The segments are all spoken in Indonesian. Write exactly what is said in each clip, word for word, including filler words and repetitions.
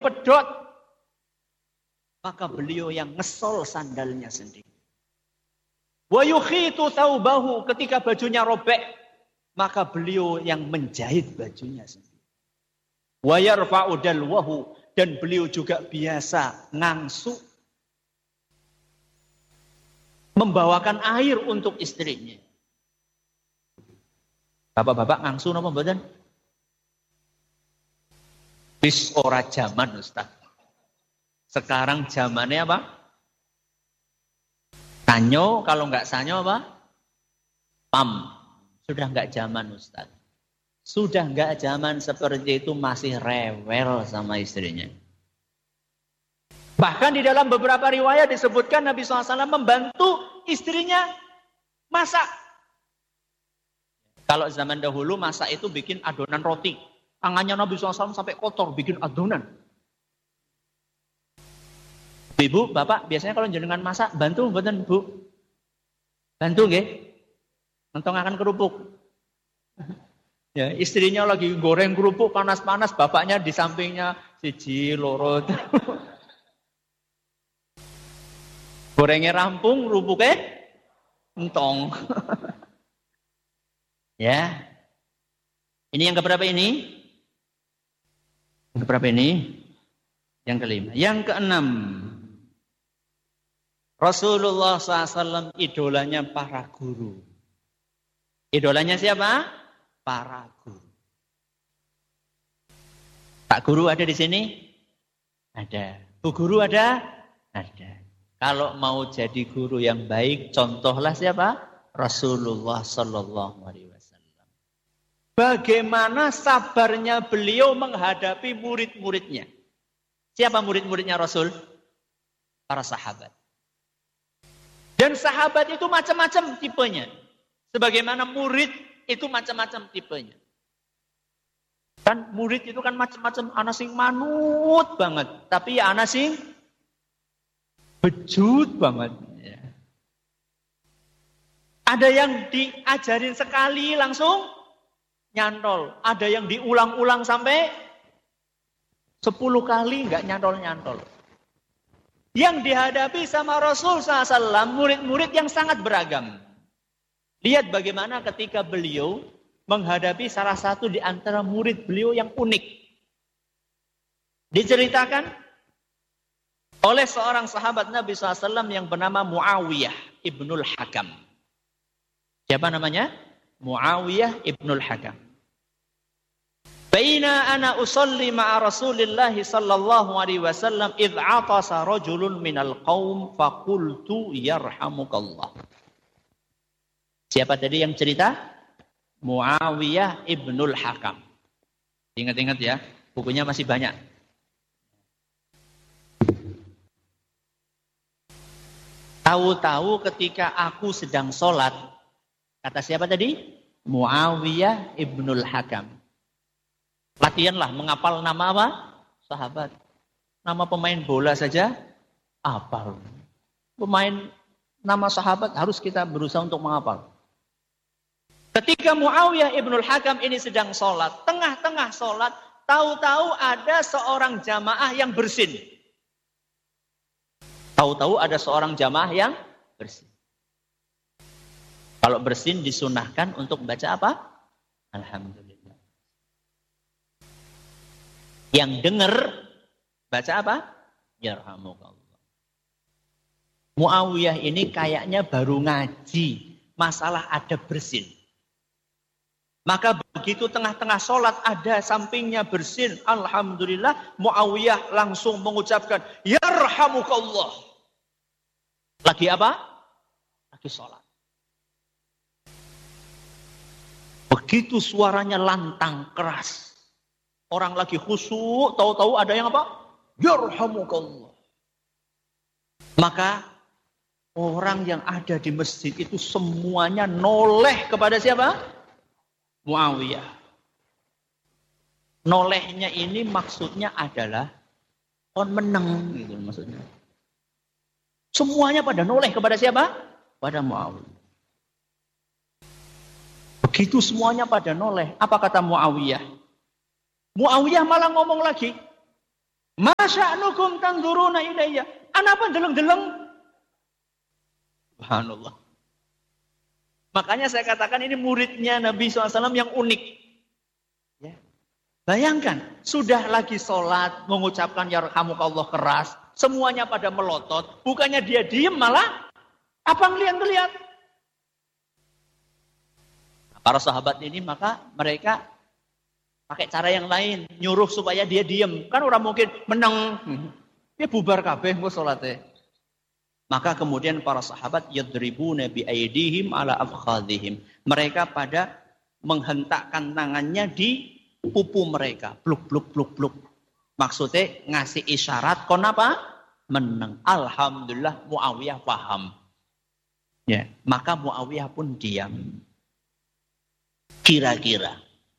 pedot, maka beliau yang ngesol sandalnya sendiri. Wa yukhitu thawbahu, ketika bajunya robek, maka beliau yang menjahit bajunya sendiri. Wa yarfa'u dalwahu, dan beliau juga biasa ngangsu, membawakan air untuk istrinya. Bapak-bapak ngangsu napa mboten? Wis ora zaman Ustaz. Sekarang zamannya apa? Sanyo, kalau enggak sanyo apa? Pam. Sudah enggak zaman Ustaz. Sudah enggak zaman seperti itu, masih rewel sama istrinya. Bahkan di dalam beberapa riwayat disebutkan Nabi shallallahu alaihi wasallam membantu istrinya masak. Kalau zaman dahulu masak itu bikin adonan roti. Tangannya Nabi shallallahu alaihi wasallam sampai kotor bikin adonan. Ibu, bapak, biasanya kalau jenengan masak, bantu mboten, Bu? Bantu nggih? Ngentongaken kerupuk. Ya, istrinya lagi goreng kerupuk panas-panas, bapaknya di sampingnya siji loro. Gorengnya rampung, kerupuknya entong. Ya. Ini yang keberapa ini? Yang keberapa ini? Yang kelima. Yang keenam. Rasulullah shallallahu alaihi wasallam idolanya para guru. Idolanya siapa? Para guru. Pak guru ada di sini? Ada. Bu guru ada? Ada. Kalau mau jadi guru yang baik, contohlah siapa? Rasulullah shallallahu alaihi wasallam. Bagaimana sabarnya beliau menghadapi murid-muridnya? Siapa murid-muridnya Rasul? Para sahabat. Dan sahabat itu macam-macam tipenya. Sebagaimana murid itu macam-macam tipenya. Kan murid itu kan macam-macam. Ana sing manut banget. Tapi ya ana sing bejut banget. Ya. Ada yang diajarin sekali langsung nyantol. Ada yang diulang-ulang sampai sepuluh kali nggak nyantol-nyantol. Yang dihadapi sama Rasul shallallahu alaihi wasallam murid-murid yang sangat beragam. Lihat bagaimana ketika beliau menghadapi salah satu di antara murid beliau yang unik. Diceritakan oleh seorang sahabat Nabi shallallahu alaihi wasallam yang bernama Muawiyah ibnul Hakam. Siapa namanya? Muawiyah ibnul Hakam. Baina ana usalli ma'a Rasulillah sallallahu alaihi wasallam idh 'atasa rajulun minal qaum faqultu yarhamukallah. Siapa tadi yang cerita? Muawiyah ibnul Hakam. Ingat-ingat ya, bukunya masih banyak. Tahu-tahu ketika aku sedang sholat, kata siapa tadi? Muawiyah ibnul Hakam. Latihanlah menghafal nama apa? Sahabat. Nama pemain bola saja hafal. Pemain nama sahabat harus kita berusaha untuk menghafal. Ketika Muawiyah ibnul Hakam ini sedang sholat, tengah-tengah sholat, tahu-tahu ada seorang jamaah yang bersin. Tahu-tahu ada seorang jamaah yang bersin. Kalau bersin disunahkan untuk baca apa? Alhamdulillah. Yang dengar baca apa? Yarhamukallah. Muawiyah ini kayaknya baru ngaji masalah adab bersin. Maka begitu tengah-tengah sholat ada sampingnya bersin, alhamdulillah Muawiyah langsung mengucapkan yarhamukallah. Lagi apa? Lagi sholat. Begitu suaranya lantang keras. Orang lagi khusyuk, tahu-tahu ada yang apa? Yarhamukallah. Maka orang yang ada di masjid itu semuanya noleh kepada siapa? Muawiyah. Nolehnya ini maksudnya adalah on meneng gitu maksudnya. Semuanya pada noleh kepada siapa? Pada Muawiyah. Begitu semuanya pada noleh, apa kata Muawiyah? Muawiyah malah ngomong lagi. Masya'nukum tanzuruna ilayya. Anapa deleng-deleng? Subhanallah. Makanya saya katakan ini muridnya Nabi shallallahu alaihi wasallam yang unik. Ya. Bayangkan, sudah lagi sholat, mengucapkan yarhamukallah keras, semuanya pada melotot, bukannya dia diem malah, apa ngeliat-ngeliat? Para sahabat ini maka mereka pakai cara yang lain, nyuruh supaya dia diem. Kan orang mungkin menang, dia bubar kabeh mau sholatnya. Maka kemudian para sahabat yadribuna bi aydihim ala afkhadhihim. Mereka pada menghentakkan tangannya di pupu mereka, bluk bluk bluk bluk. Maksudnya ngasih isyarat kon apa? Menang. Alhamdulillah Muawiyah paham. Ya, maka Muawiyah pun diam. Kira-kira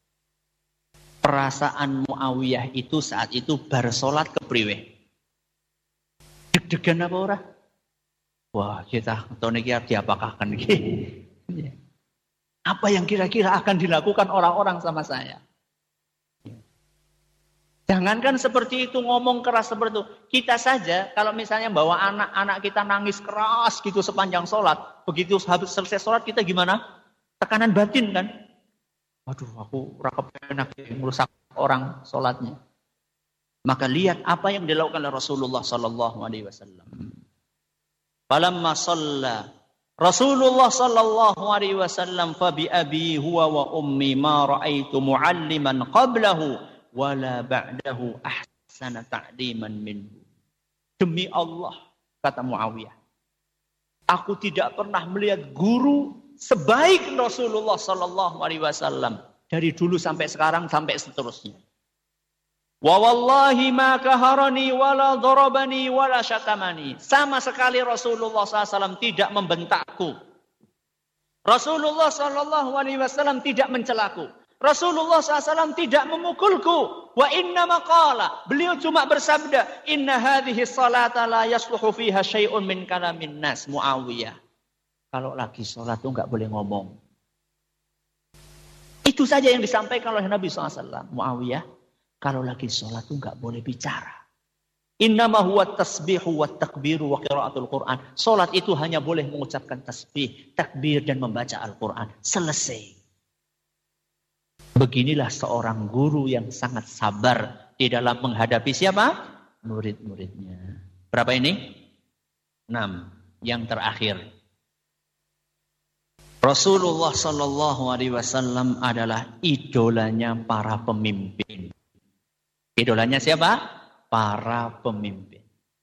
perasaan Muawiyah itu saat itu bar salat kepriwe? Deg-degan apa ora? Wah, kita tahun ini diapakahkan iki? Apa yang kira-kira akan dilakukan orang-orang sama saya? Jangankan seperti itu, ngomong keras seperti itu. Kita saja kalau misalnya bawa anak-anak kita nangis keras gitu sepanjang sholat. Begitu habis selesai sholat kita gimana? Tekanan batin kan? Waduh, aku rakepenak merusak orang sholatnya. Maka lihat apa yang dilakukan oleh Rasulullah sallallahu alaihi wasallam. Falamma shalla Rasulullah sallallahu alaihi wasallam fa bi abi huwa wa ummi ma ra'aitu mualliman qablahu wala ba'dahu ahsana ta'liman minhu. Demi Allah, kata Muawiyah, aku tidak pernah melihat guru sebaik Rasulullah sallallahu alaihi wasallam dari dulu sampai sekarang sampai seterusnya. Wa wallahi ma kaharani wala darabani wala syatamani. Sama sekali Rasulullah sallallahu alaihi wasallam tidak membentakku. Rasulullah sallallahu alaihi wasallam tidak mencelaku. Rasulullah sallallahu alaihi wasallam tidak memukulku. Wa inna maqala. Beliau cuma bersabda, inna hadhihi salata la yasluhu fiha syai'un min kalamin nas. Muawiyah, kalau lagi sholat tuh nggak boleh ngomong. Itu saja yang disampaikan oleh Nabi shallallahu alaihi wasallam. Muawiyah, kalau lagi sholat tuh nggak boleh bicara. Innama huwa tasbihu wa takbiru wa qiraatul Quran. Sholat itu hanya boleh mengucapkan tasbih, takbir dan membaca Al-Quran. Selesai. Beginilah seorang guru yang sangat sabar di dalam menghadapi siapa? Murid-muridnya. Berapa ini? Enam. Yang terakhir. Rasulullah sallallahu alaihi wasallam adalah idolanya para pemimpin. Idolanya siapa? Para pemimpin.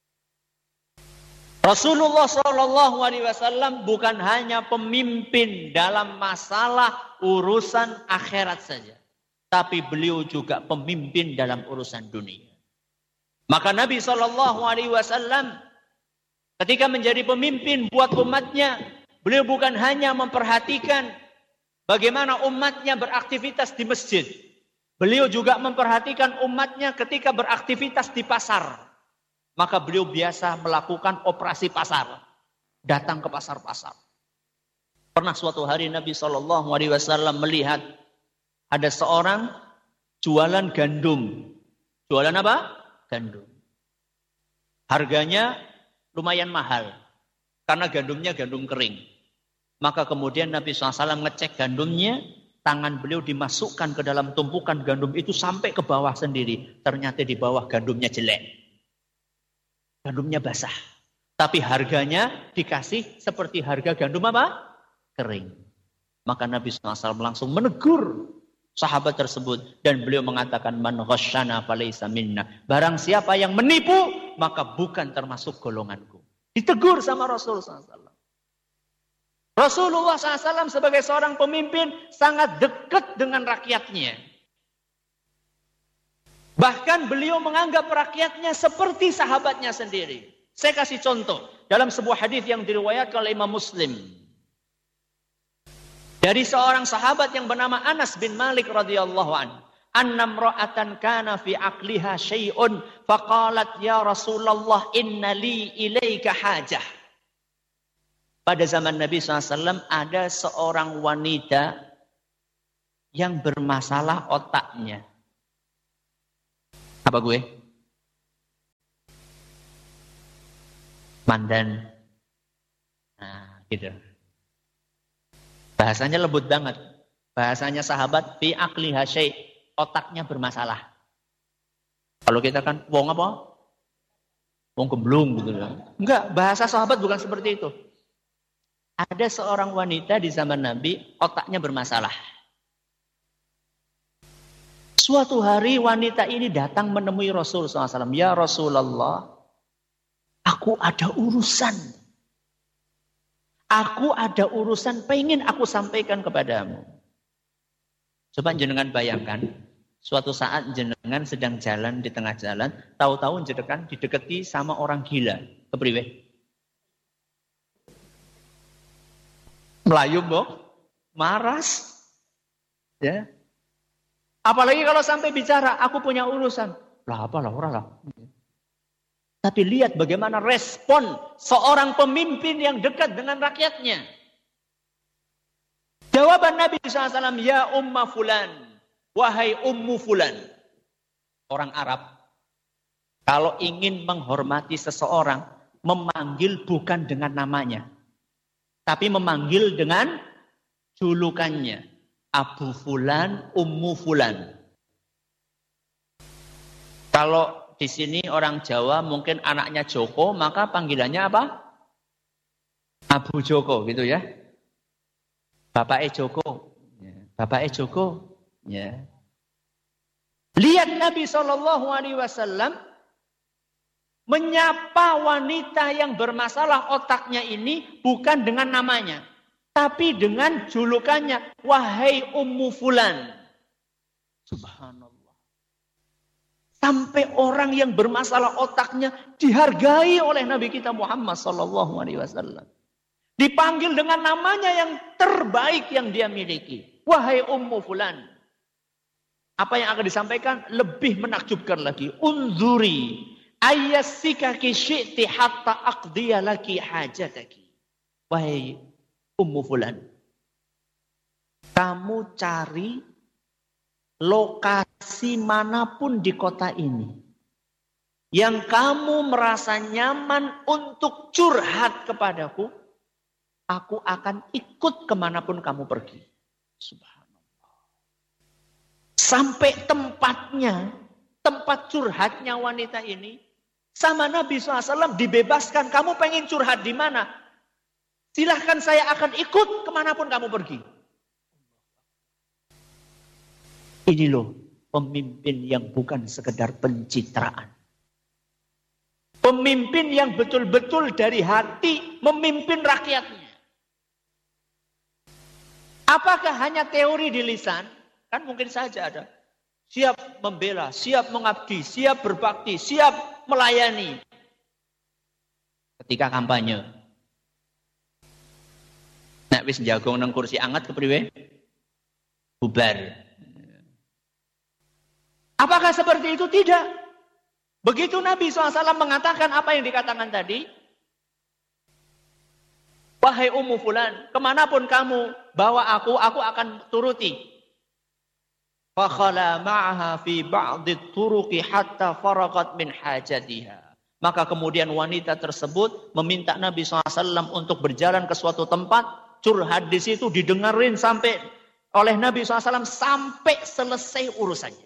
Rasulullah sallallahu alaihi wasallam bukan hanya pemimpin dalam masalah urusan akhirat saja, tapi beliau juga pemimpin dalam urusan dunia. Maka Nabi sallallahu alaihi wasallam ketika menjadi pemimpin buat umatnya, beliau bukan hanya memperhatikan bagaimana umatnya beraktivitas di masjid. Beliau juga memperhatikan umatnya ketika beraktivitas di pasar. Maka beliau biasa melakukan operasi pasar. Datang ke pasar-pasar. Pernah suatu hari Nabi shallallahu alaihi wasallam melihat ada seorang jualan gandum. Jualan apa? Gandum. Harganya lumayan mahal. Karena gandumnya gandum kering. Maka kemudian Nabi shallallahu alaihi wasallam ngecek gandumnya. Tangan beliau dimasukkan ke dalam tumpukan gandum itu sampai ke bawah sendiri. Ternyata di bawah gandumnya jelek. Gandumnya basah. Tapi harganya dikasih seperti harga gandum apa? Kering. Maka Nabi shallallahu alaihi wasallam langsung menegur sahabat tersebut. Dan beliau mengatakan, Man ghasyana falaysa minna. Barang siapa yang menipu, maka bukan termasuk golonganku. Ditegur sama Rasulullah shallallahu alaihi wasallam. Rasulullah shallallahu alaihi wasallam sebagai seorang pemimpin sangat dekat dengan rakyatnya. Bahkan beliau menganggap rakyatnya seperti sahabatnya sendiri. Saya kasih contoh. Dalam sebuah hadis yang diriwayatkan oleh Imam Muslim. Dari seorang sahabat yang bernama Anas bin Malik radhiyallahu anhu. Annam ra'atan kana fi aqliha syai'un. Faqalat ya Rasulullah inna li ilaika hajah. Pada zaman Nabi shallallahu alaihi wasallam ada seorang wanita yang bermasalah otaknya. Apa gue? mandan. Nah, gitu. Bahasanya lembut banget. Bahasanya sahabat fi aqli hasyai, otaknya bermasalah. Kalau kita kan wong apa? Wong gemblung gitu loh. Enggak, bahasa sahabat bukan seperti itu. Ada seorang wanita di zaman Nabi, otaknya bermasalah. Suatu hari wanita ini datang menemui Rasul shallallahu alaihi wasallam. Ya Rasulullah, aku ada urusan. Aku ada urusan, pengen aku sampaikan kepadamu. Coba jenengan bayangkan, suatu saat jenengan sedang jalan di tengah jalan, tahu-tahu jenengan didekati sama orang gila. Kepriwe? Melayu, Mbok? Maras? Ya. Apalagi kalau sampai bicara, aku punya urusan. Lah apa lah, orang lah. Tapi lihat bagaimana respon seorang pemimpin yang dekat dengan rakyatnya. Jawaban Nabi shallallahu alaihi wasallam, ya umma fulan, wahai ummu fulan. Orang Arab, kalau ingin menghormati seseorang, memanggil bukan dengan namanya, tapi memanggil dengan julukannya. Abu fulan, ummu fulan. Kalau di sini orang Jawa mungkin anaknya Joko, maka panggilannya apa? Abu Joko gitu ya. Bapaknya Joko, Bapaknya Joko, ya. Lihat Nabi shallallahu alaihi wasallam menyapa wanita yang bermasalah otaknya ini bukan dengan namanya, tapi dengan julukannya, wahai ummu fulan. Subhanallah. Sampai orang yang bermasalah otaknya dihargai oleh Nabi kita Muhammad shallallahu alaihi wasallam. Dipanggil dengan namanya yang terbaik yang dia miliki. Wahai ummu fulan. Apa yang akan disampaikan lebih menakjubkan lagi. Unzuri ayyasikaki syi'ti hatta aqdiya laki hajataki. Wahai ummu fulan. Kamu cari lokasi manapun di kota ini. Yang kamu merasa nyaman untuk curhat kepadaku. Aku akan ikut kemanapun kamu pergi. Subhanallah. Sampai tempatnya, tempat curhatnya wanita ini, sama Nabi shallallahu alaihi wasallam dibebaskan. Kamu pengen curhat di mana? Silahkan, saya akan ikut kemanapun kamu pergi. Ini loh pemimpin yang bukan sekedar pencitraan. Pemimpin yang betul-betul dari hati memimpin rakyatnya. Apakah hanya teori di lisan? Kan mungkin saja ada. Siap membela, siap mengabdi, siap berbakti, siap melayani. Ketika kampanye. Nek wis njagong nang kursi anget kepriwe? Bubar. Apakah seperti itu? Tidak. Begitu Nabi shallallahu alaihi wasallam mengatakan apa yang dikatakan tadi. Wahai ummu fulan, kemanapun kamu bawa aku, aku akan turuti. Fakhala ma'aha fi ba'di turuqi hatta faraqat min hajatiha. Maka kemudian wanita tersebut meminta Nabi shallallahu alaihi wasallam untuk berjalan ke suatu tempat, curhat di situ, didengarin sampai oleh Nabi shallallahu alaihi wasallam sampai selesai urusannya.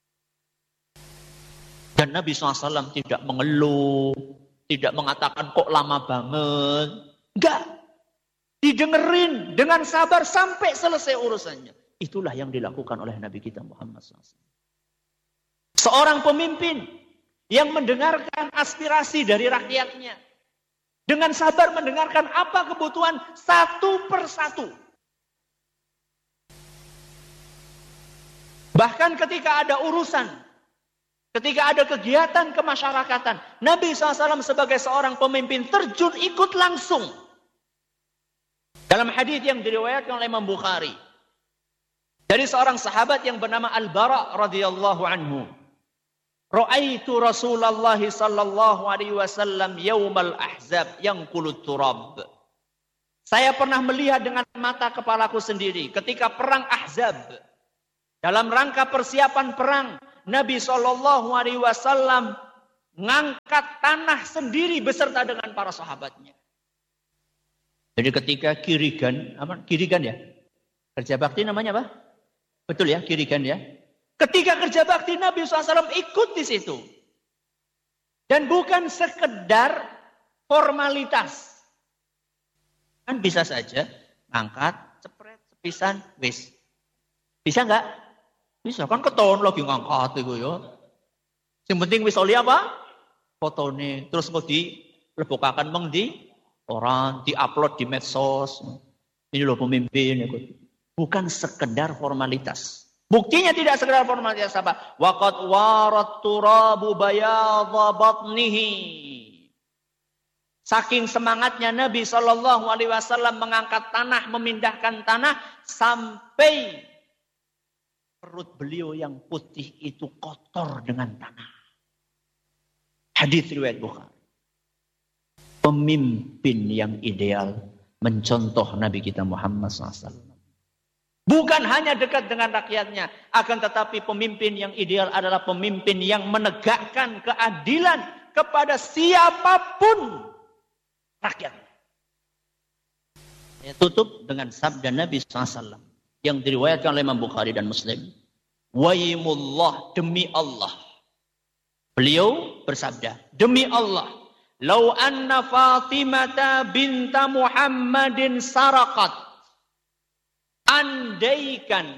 Dan Nabi shallallahu alaihi wasallam tidak mengeluh, tidak mengatakan kok lama banget. Enggak. Didengerin dengan sabar sampai selesai urusannya. Itulah yang dilakukan oleh Nabi kita Muhammad shallallahu alaihi wasallam. Seorang pemimpin yang mendengarkan aspirasi dari rakyatnya. Dengan sabar mendengarkan apa kebutuhan satu persatu. Bahkan ketika ada urusan, ketika ada kegiatan kemasyarakatan, Nabi shallallahu alaihi wasallam sebagai seorang pemimpin terjun ikut langsung. Dalam hadis yang diriwayatkan oleh Imam Bukhari dari seorang sahabat yang bernama Al-Bara radhiyallahu anhu, ra'aitu Rasulullah sallallahu alaihi wasallam yaumal ahzab yanqulut turab. Saya pernah melihat dengan mata kepalaku sendiri ketika perang Ahzab. Dalam rangka persiapan perang, Nabi sallallahu alaihi wasallam ngangkat tanah sendiri beserta dengan para sahabatnya. Jadi ketika kirigan, apa kirigan ya? Kerja bakti namanya apa? Betul ya, kirigan ya. Ketika kerja bakti Nabi shallallahu alaihi wasallam ikut di situ. Dan bukan sekedar formalitas. Kan bisa saja angkat, cepret, sepisan, wis. Bisa enggak? Bisa, kan keton lagi ngangkat itu ya. Yang penting wis oli apa? Fotone. Terus kok dilebokakan meng di orang, di-upload di medsos. Ini loh pemimpin. Bukan sekedar formalitas. Buktinya tidak sekedar formalitas apa? Waqad warat turabu bayadha batnihi. Saking semangatnya Nabi shallallahu alaihi wasallam mengangkat tanah, memindahkan tanah sampai perut beliau yang putih itu kotor dengan tanah. Hadis riwayat Bukhari. Pemimpin yang ideal mencontoh Nabi kita Muhammad shallallahu alaihi wasallam. Bukan hanya dekat dengan rakyatnya, akan tetapi pemimpin yang ideal adalah pemimpin yang menegakkan keadilan kepada siapapun rakyat. Saya tutup dengan sabda Nabi shallallahu alaihi wasallam yang diriwayatkan oleh Imam Bukhari dan Muslim. Waimullah, demi Allah. Beliau bersabda, demi Allah, lau anna Fatimata binta Muhammadin saraqat. Andaikan.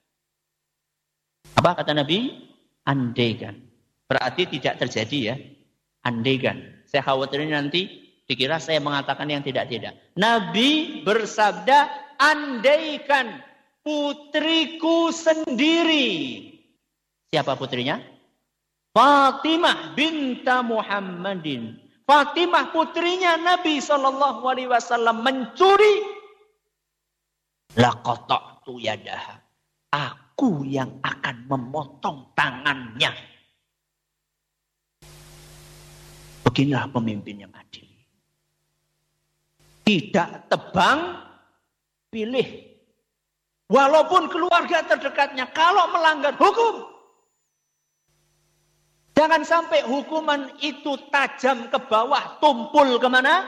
Apa kata Nabi? Andaikan. Berarti tidak terjadi ya. Andaikan. Saya khawatir nanti dikira saya mengatakan yang tidak-tidak. Nabi bersabda, andaikan putriku sendiri. Siapa putrinya? Fatimah binta Muhammadin. Fatimah putrinya Nabi shallallahu alaihi wasallam mencuri. Laqata'tu yadaha. Aku yang akan memotong tangannya. Beginilah pemimpin yang adil. Tidak tebang pilih. Walaupun keluarga terdekatnya kalau melanggar hukum. Jangan sampai hukuman itu tajam ke bawah, tumpul kemana?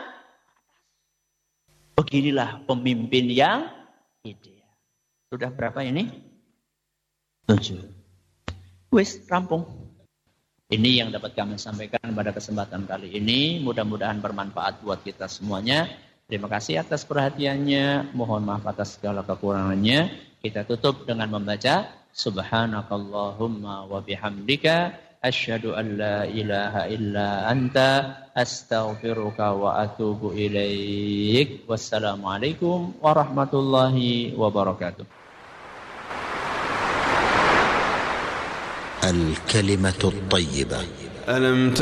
Beginilah pemimpin yang ideal. Sudah berapa ini? Tujuh. Wis, rampung. Ini yang dapat kami sampaikan pada kesempatan kali ini. Mudah-mudahan bermanfaat buat kita semuanya. Terima kasih atas perhatiannya. Mohon maaf atas segala kekurangannya. Kita tutup dengan membaca Subhanakallahumma wa bihamdika asyhadu an la ilaha illa anta astaghfiruka wa atubu ilaik. Wassalamualaikum warahmatullahi wabarakatuh. الكلمة الطيبة. ألم